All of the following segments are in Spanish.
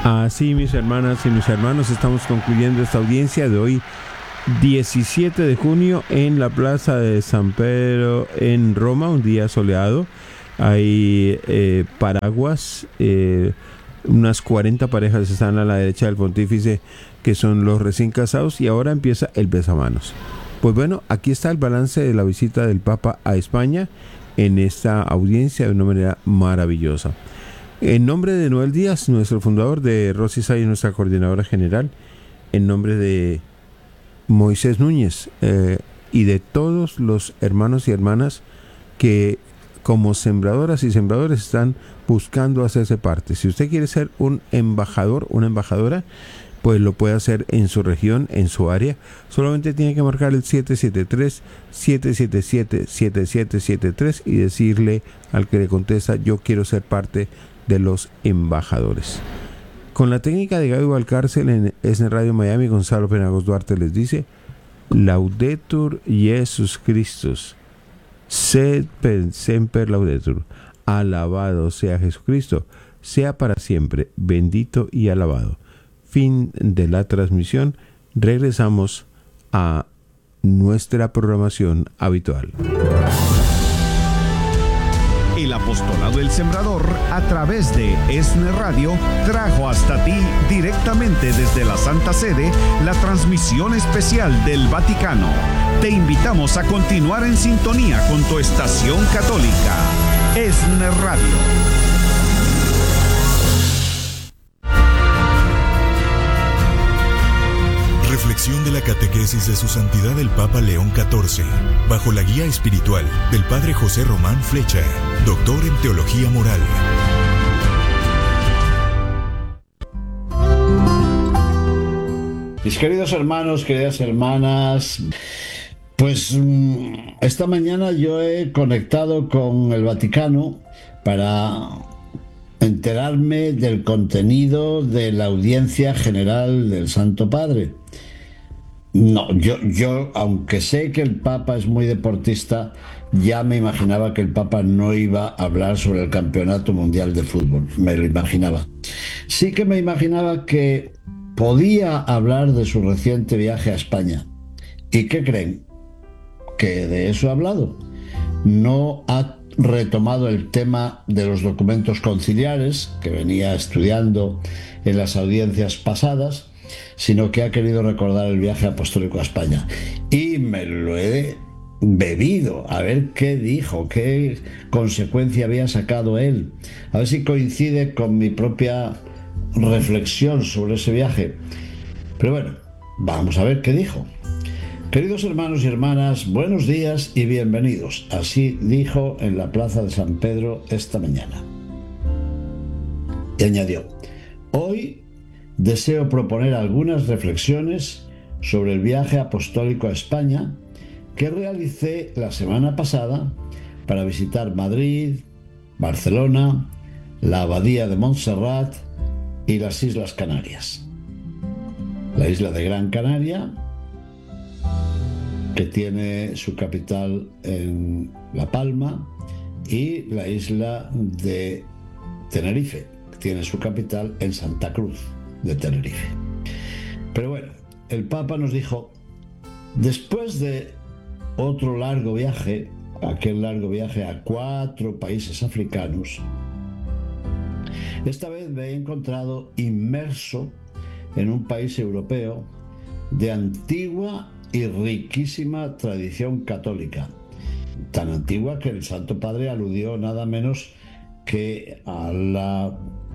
Así, mis hermanas y mis hermanos, estamos concluyendo esta audiencia de hoy, 17 de junio, en la Plaza de San Pedro en Roma, un día soleado. Hay paraguas, unas 40 parejas están a la derecha del pontífice, que son los recién casados, y ahora empieza el besamanos. Pues bueno, aquí está el balance de la visita del Papa a España en esta audiencia de una manera maravillosa. En nombre de Noel Díaz, nuestro fundador, de Rosy Say, nuestra coordinadora general, en nombre de Moisés Núñez y de todos los hermanos y hermanas que como sembradoras y sembradores están buscando hacerse parte. Si usted quiere ser un embajador, una embajadora, pues lo puede hacer en su región, en su área. Solamente tiene que marcar el 773-777-7773 y decirle al que le contesta: yo quiero ser parte de los embajadores. Con la técnica de Gaby Valcárcel en ESNE Radio Miami, Gonzalo Penagos Duarte les dice: Laudetur Jesus Christus, sed semper laudetur. Alabado sea Jesucristo, sea para siempre bendito y alabado. Fin de la transmisión. Regresamos a nuestra programación habitual. El apostolado del sembrador, a través de ESNE Radio, trajo hasta ti directamente desde la Santa Sede la transmisión especial del Vaticano. Te invitamos a continuar en sintonía con tu estación católica, ESNE Radio. Reflexión de la catequesis de Su Santidad el Papa León XIV, bajo la guía espiritual del Padre José Román Flecha, doctor en Teología Moral. Mis queridos hermanos, queridas hermanas, pues esta mañana yo he conectado con el Vaticano para enterarme del contenido de la audiencia general del Santo Padre. No, yo, aunque sé que el Papa es muy deportista, ya me imaginaba que el Papa no iba a hablar sobre el Campeonato Mundial de Fútbol, me lo imaginaba. Sí que me imaginaba que podía hablar de su reciente viaje a España. ¿Y qué creen? Que de eso ha hablado. No ha retomado el tema de los documentos conciliares que venía estudiando en las audiencias pasadas, sino que ha querido recordar el viaje apostólico a España. Y me lo he bebido, a ver qué dijo, qué consecuencia había sacado él, a ver si coincide con mi propia reflexión sobre ese viaje. Pero bueno, vamos a ver qué dijo. Queridos hermanos y hermanas, buenos días y bienvenidos. Así dijo en la Plaza de San Pedro esta mañana. Y añadió: hoy deseo proponer algunas reflexiones sobre el viaje apostólico a España que realicé la semana pasada para visitar Madrid, Barcelona, la Abadía de Montserrat y las Islas Canarias. La isla de Gran Canaria, que tiene su capital en La Palma, y la isla de Tenerife, que tiene su capital en Santa Cruz de Tenerife. Pero bueno, el Papa nos dijo: después de otro largo viaje, aquel largo viaje a 4 países africanos, esta vez me he encontrado inmerso en un país europeo de antigua y riquísima tradición católica, tan antigua que el Santo Padre aludió nada menos que a la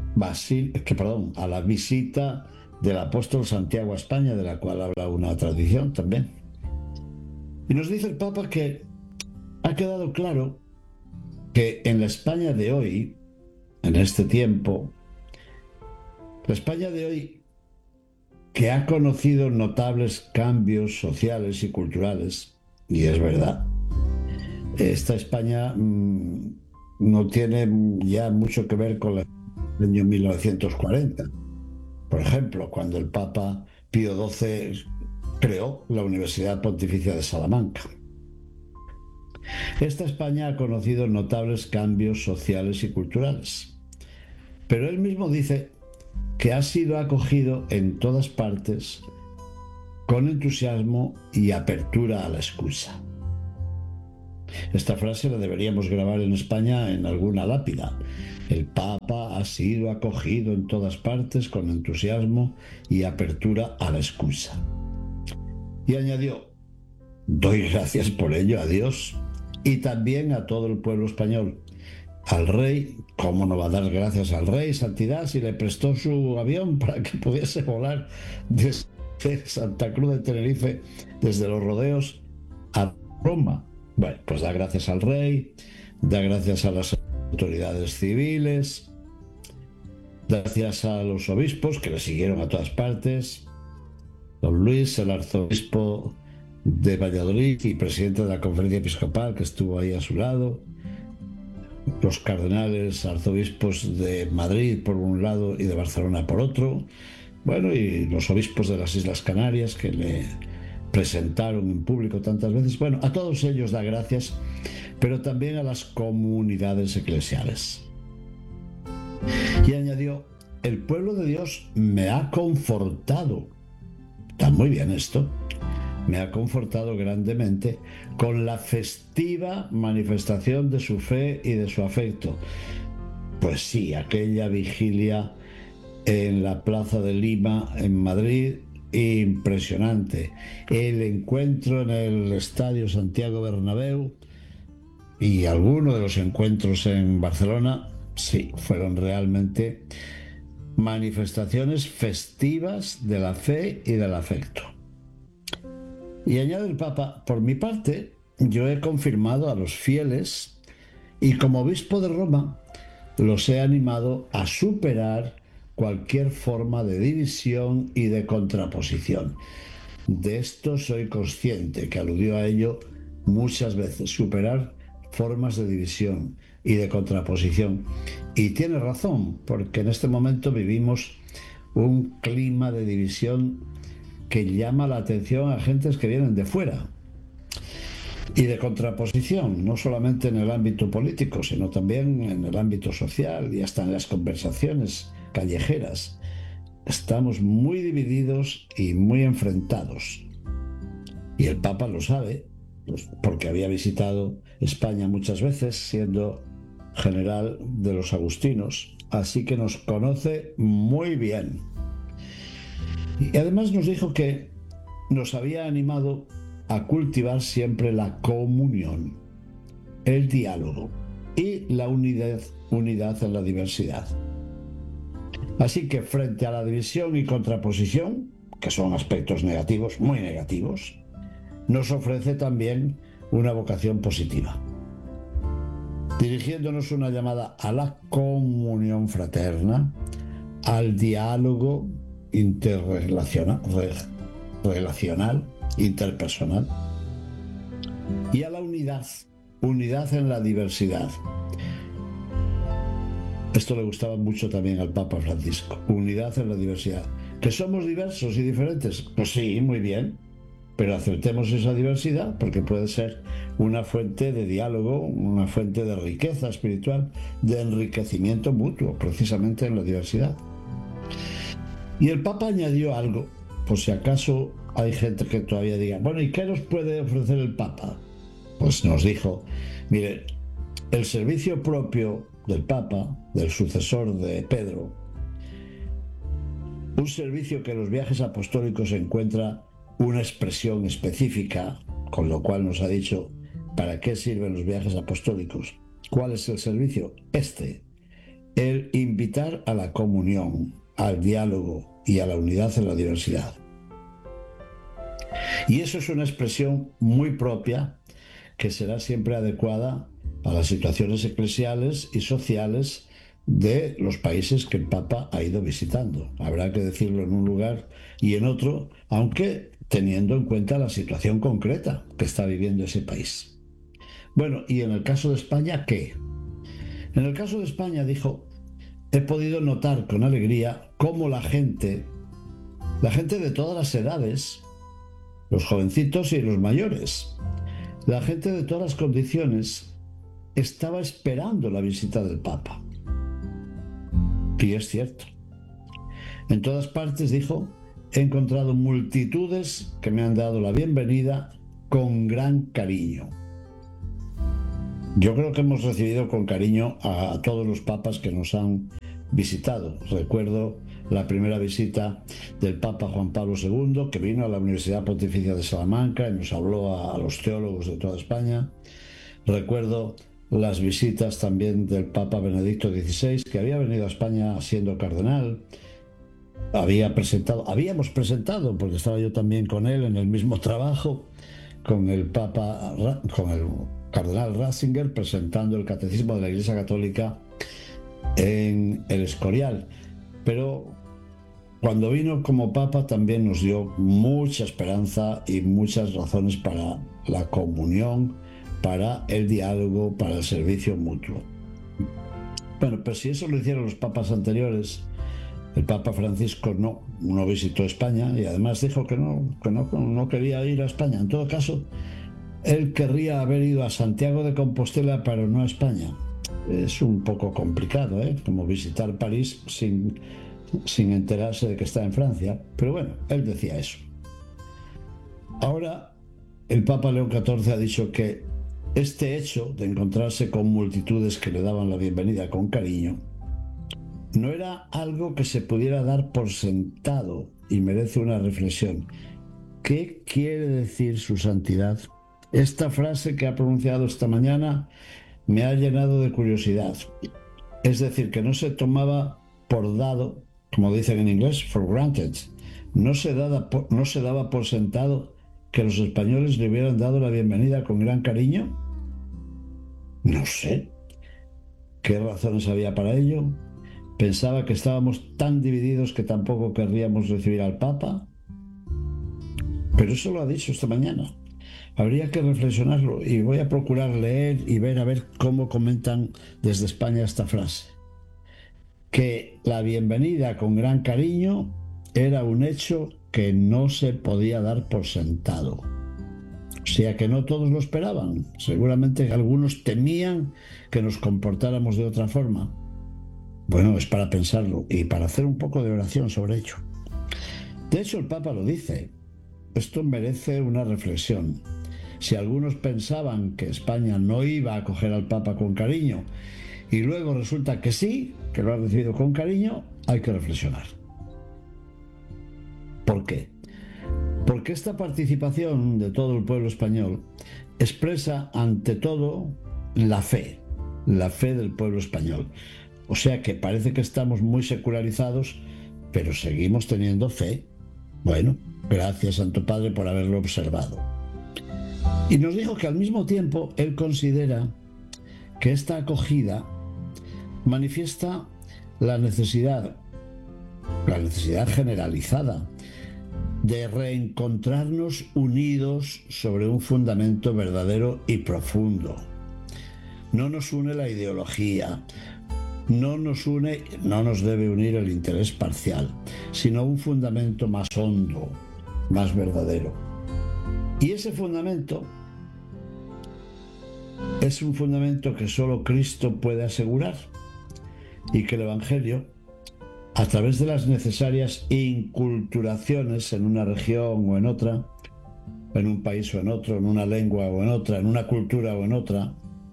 visita del apóstol Santiago a España, de la cual habla una tradición también. Y nos dice el Papa que ha quedado claro que en la España de hoy, en este tiempo, la España de hoy, que ha conocido notables cambios sociales y culturales, y es verdad, esta España no tiene ya mucho que ver con la del año 1940. Por ejemplo, cuando el Papa Pío XII creó la Universidad Pontificia de Salamanca. Esta España ha conocido notables cambios sociales y culturales, pero él mismo dice que ha sido acogido en todas partes con entusiasmo y apertura a la escucha. Esta frase la deberíamos grabar en España en alguna lápida. El Papa ha sido acogido en todas partes con entusiasmo y apertura a la escucha. Y añadió: doy gracias por ello a Dios y también a todo el pueblo español. Al rey, ¿cómo no va a dar gracias al rey, santidad, si le prestó su avión para que pudiese volar desde Santa Cruz de Tenerife, desde los rodeos a Roma? Bueno, pues da gracias al rey, da gracias a las autoridades civiles, gracias a los obispos que le siguieron a todas partes, don Luis, el arzobispo de Valladolid y presidente de la conferencia episcopal, que estuvo ahí a su lado, los cardenales, arzobispos de Madrid por un lado y de Barcelona por otro, bueno, y los obispos de las Islas Canarias que le presentaron en público tantas veces. Bueno, a todos ellos da gracias, pero también a las comunidades eclesiales. Y añadió: el pueblo de Dios me ha confortado. Está muy bien esto. Me ha confortado grandemente con la festiva manifestación de su fe y de su afecto. Pues sí, aquella vigilia en la Plaza de Lima, en Madrid, impresionante. El encuentro en el Estadio Santiago Bernabéu y algunos de los encuentros en Barcelona, sí, fueron realmente manifestaciones festivas de la fe y del afecto. Y añade el Papa: por mi parte, yo he confirmado a los fieles y como obispo de Roma los he animado a superar cualquier forma de división y de contraposición. De esto soy consciente, que aludió a ello muchas veces, superar formas de división y de contraposición. Y tiene razón, porque en este momento vivimos un clima de división que llama la atención a gentes que vienen de fuera. Y de contraposición, no solamente en el ámbito político, sino también en el ámbito social y hasta en las conversaciones callejeras. Estamos muy divididos y muy enfrentados. Y el Papa lo sabe, porque había visitado España muchas veces, siendo general de los agustinos, así que nos conoce muy bien. Y además nos dijo que nos había animado a cultivar siempre la comunión, el diálogo y la unidad en la diversidad. Así que frente a la división y contraposición, que son aspectos negativos, muy negativos, nos ofrece también una vocación positiva, dirigiéndonos una llamada a la comunión fraterna, al diálogo relacional, interpersonal, y a la unidad en la diversidad. Esto le gustaba mucho también al Papa Francisco, unidad en la diversidad. ¿Que somos diversos y diferentes? Pues sí, muy bien, pero aceptemos esa diversidad, porque puede ser una fuente de diálogo, una fuente de riqueza espiritual, de enriquecimiento mutuo, precisamente en la diversidad. Y el Papa añadió algo, por si acaso hay gente que todavía diga: bueno, ¿y qué nos puede ofrecer el Papa? Pues nos dijo: mire, el servicio propio del Papa, del sucesor de Pedro, un servicio que en los viajes apostólicos encuentra una expresión específica, con lo cual nos ha dicho para qué sirven los viajes apostólicos. ¿Cuál es el servicio? El invitar a la comunión, al diálogo y a la unidad en la diversidad. Y eso es una expresión muy propia, que será siempre adecuada a las situaciones eclesiales y sociales de los países que el Papa ha ido visitando. Habrá que decirlo en un lugar y en otro, aunque teniendo en cuenta la situación concreta que está viviendo ese país. Bueno, y en el caso de España, ¿qué? En el caso de España, dijo, he podido notar con alegría cómo la gente de todas las edades, los jovencitos y los mayores, la gente de todas las condiciones, estaba esperando la visita del Papa. Y es cierto. En todas partes, dijo, he encontrado multitudes que me han dado la bienvenida con gran cariño. Yo creo que hemos recibido con cariño a todos los papas que nos han visitado. Recuerdo la primera visita del Papa Juan Pablo II, que vino a la Universidad Pontificia de Salamanca y nos habló a los teólogos de toda España. Recuerdo las visitas también del Papa Benedicto XVI, que había venido a España siendo cardenal. Habíamos presentado, porque estaba yo también con él en el mismo trabajo, con el cardenal Ratzinger, presentando el Catecismo de la Iglesia Católica en el Escorial. Pero cuando vino como Papa también nos dio mucha esperanza y muchas razones para la comunión, para el diálogo, para el servicio mutuo. Bueno, pues si eso lo hicieron los papas anteriores, el Papa Francisco no visitó España y además dijo que no quería ir a España. En todo caso, él querría haber ido a Santiago de Compostela, pero no a España. Es un poco complicado, como visitar París sin enterarse de que está en Francia. Pero bueno, él decía eso. Ahora, el Papa León XIV ha dicho que este hecho de encontrarse con multitudes que le daban la bienvenida con cariño no era algo que se pudiera dar por sentado y merece una reflexión. ¿Qué quiere decir su santidad? Esta frase que ha pronunciado esta mañana me ha llenado de curiosidad. Es decir, que no se tomaba por dado, como dicen en inglés, for granted. No se daba por sentado que los españoles le hubieran dado la bienvenida con gran cariño. No sé qué razones había para ello. Pensaba que estábamos tan divididos que tampoco querríamos recibir al Papa. Pero eso lo ha dicho esta mañana. Habría que reflexionarlo y voy a procurar leer y ver a ver cómo comentan desde España esta frase. Que la bienvenida con gran cariño era un hecho que no se podía dar por sentado. O sea que no todos lo esperaban. Seguramente algunos temían que nos comportáramos de otra forma. Bueno, es para pensarlo y para hacer un poco de oración sobre ello. De hecho, el Papa lo dice. Esto merece una reflexión. Si algunos pensaban que España no iba a acoger al Papa con cariño y luego resulta que sí, que lo ha recibido con cariño, hay que reflexionar. ¿Por qué? Porque esta participación de todo el pueblo español expresa ante todo la fe del pueblo español. O sea que parece que estamos muy secularizados, pero seguimos teniendo fe. Bueno, gracias Santo Padre por haberlo observado. Y nos dijo que al mismo tiempo él considera que esta acogida manifiesta la necesidad generalizada de reencontrarnos unidos sobre un fundamento verdadero y profundo. No nos une la ideología, no nos debe unir el interés parcial, sino un fundamento más hondo, más verdadero. Y ese fundamento es un fundamento que solo Cristo puede asegurar y que el Evangelio, a través de las necesarias inculturaciones en una región o en otra, en un país o en otro, en una lengua o en otra, en una cultura o en otra,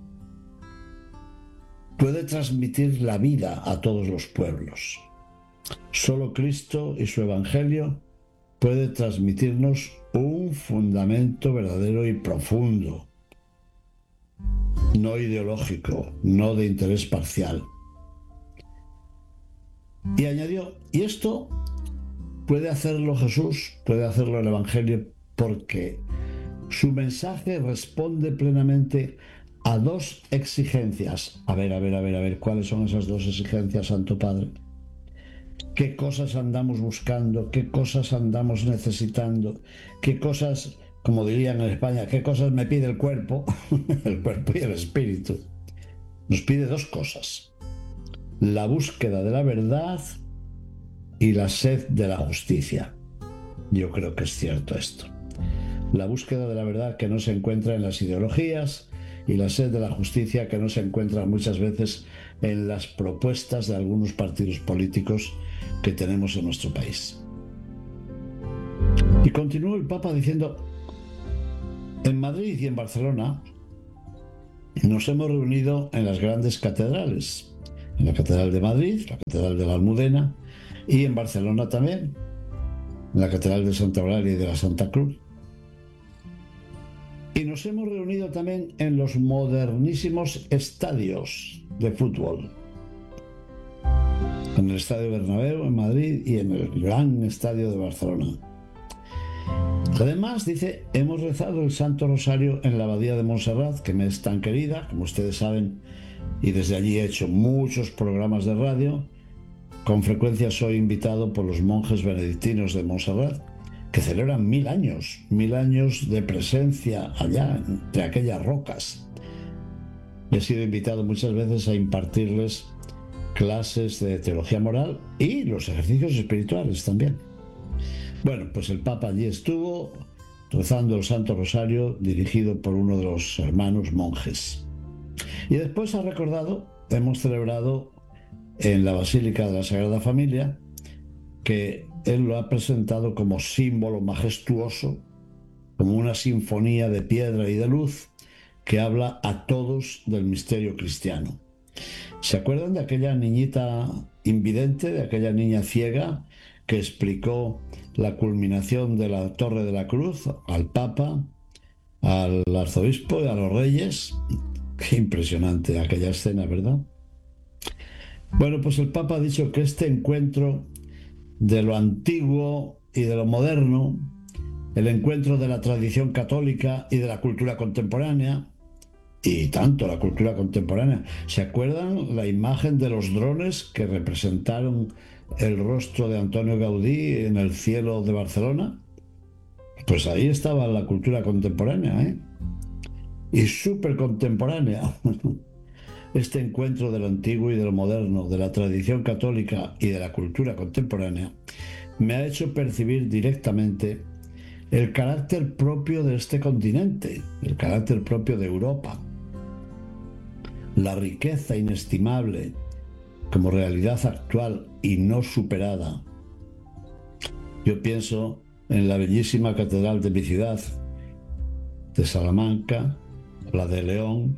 puede transmitir la vida a todos los pueblos. Solo Cristo y su Evangelio puede transmitirnos un fundamento verdadero y profundo, no ideológico, no de interés parcial. Y añadió, y esto puede hacerlo Jesús, puede hacerlo el Evangelio, porque su mensaje responde plenamente a dos exigencias. A ver, ¿cuáles son esas dos exigencias, Santo Padre? ¿Qué cosas andamos buscando? ¿Qué cosas andamos necesitando? ¿Qué cosas, como dirían en España, qué cosas me pide el cuerpo? El cuerpo y el espíritu. Nos pide dos cosas: la búsqueda de la verdad y la sed de la justicia. Yo creo que es cierto esto. La búsqueda de la verdad que no se encuentra en las ideologías y la sed de la justicia que no se encuentra muchas veces en las propuestas de algunos partidos políticos que tenemos en nuestro país. Y continuó el Papa diciendo: en Madrid y en Barcelona nos hemos reunido en las grandes catedrales, en la Catedral de Madrid, la Catedral de la Almudena, y en Barcelona también, en la Catedral de Santa Eulalia y de la Santa Cruz. Y nos hemos reunido también en los modernísimos estadios de fútbol, en el Estadio Bernabéu en Madrid y en el gran estadio de Barcelona. Además, dice, hemos rezado el Santo Rosario en la Abadía de Montserrat, que me es tan querida, como ustedes saben, y desde allí he hecho muchos programas de radio. Con frecuencia soy invitado por los monjes benedictinos de Montserrat, que celebran 1000 años de presencia allá, entre aquellas rocas. He sido invitado muchas veces a impartirles clases de teología moral y los ejercicios espirituales también. Bueno, pues el Papa allí estuvo rezando el Santo Rosario, dirigido por uno de los hermanos monjes. Y después ha recordado, hemos celebrado en la Basílica de la Sagrada Familia, que él lo ha presentado como símbolo majestuoso, como una sinfonía de piedra y de luz que habla a todos del misterio cristiano. ¿Se acuerdan de aquella niñita invidente, de aquella niña ciega que explicó la culminación de la Torre de la Cruz al Papa, al arzobispo y a los reyes? Qué impresionante aquella escena, ¿verdad? Bueno, pues el Papa ha dicho que este encuentro de lo antiguo y de lo moderno, el encuentro de la tradición católica y de la cultura contemporánea, y tanto la cultura contemporánea. ¿Se acuerdan la imagen de los drones que representaron el rostro de Antonio Gaudí en el cielo de Barcelona? Pues ahí estaba la cultura contemporánea, ¿eh? Y súper contemporánea. Este encuentro de lo antiguo y de lo moderno, de la tradición católica y de la cultura contemporánea, me ha hecho percibir directamente el carácter propio de este continente, el carácter propio de Europa, la riqueza inestimable como realidad actual y no superada. Yo pienso en la bellísima catedral de mi ciudad, de Salamanca, la de León,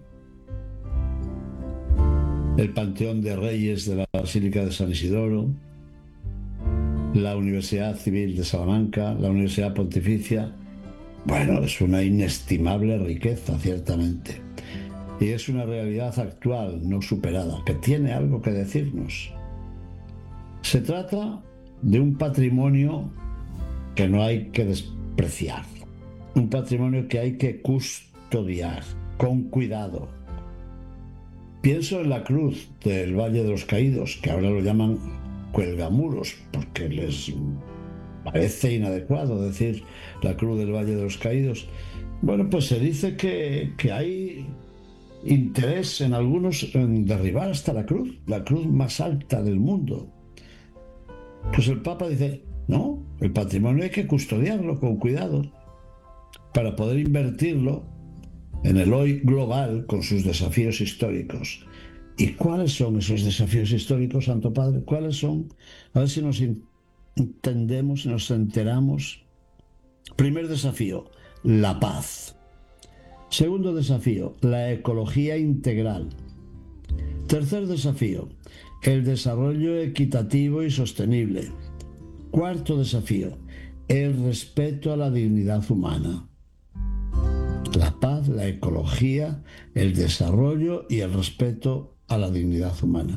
el Panteón de Reyes de la Basílica de San Isidoro, la Universidad Civil de Salamanca, la Universidad Pontificia. Bueno, es una inestimable riqueza, ciertamente. Y es una realidad actual, no superada, que tiene algo que decirnos. Se trata de un patrimonio que no hay que despreciar, un patrimonio que hay que custodiar con cuidado. Pienso en la cruz del Valle de los Caídos, que ahora lo llaman cuelgamuros, porque les parece inadecuado decir la cruz del Valle de los Caídos. Bueno, pues se dice que hay interés en algunos en derribar hasta la cruz más alta del mundo. Pues el Papa dice, no, el patrimonio hay que custodiarlo con cuidado para poder invertirlo en el hoy global con sus desafíos históricos. ¿Y cuáles son esos desafíos históricos, Santo Padre? ¿Cuáles son? A ver si nos entendemos, si nos enteramos. Primer desafío, la paz. Segundo desafío, la ecología integral. Tercer desafío, el desarrollo equitativo y sostenible. Cuarto desafío, el respeto a la dignidad humana. La paz, la ecología, el desarrollo y el respeto a la dignidad humana.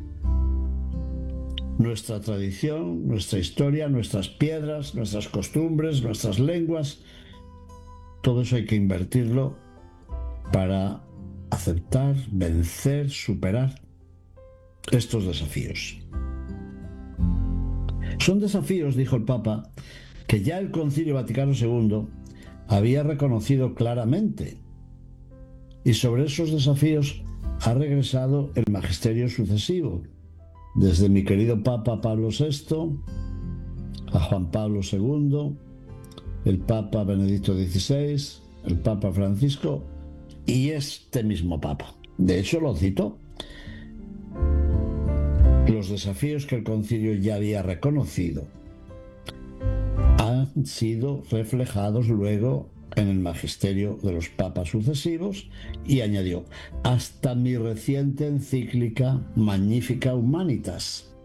Nuestra tradición, nuestra historia, nuestras piedras, nuestras costumbres, nuestras lenguas, todo eso hay que invertirlo para aceptar, vencer, superar estos desafíos. Son desafíos, dijo el Papa, que ya el Concilio Vaticano II había reconocido claramente, y sobre esos desafíos ha regresado el magisterio sucesivo, desde mi querido Papa Pablo VI a Juan Pablo II, el Papa Benedicto XVI, el Papa Francisco y este mismo Papa. De hecho, lo citó. los desafíos que el concilio ya había reconocido han sido reflejados luego en el magisterio de los papas sucesivos, y añadió, hasta mi reciente encíclica Magnificat Humanitas,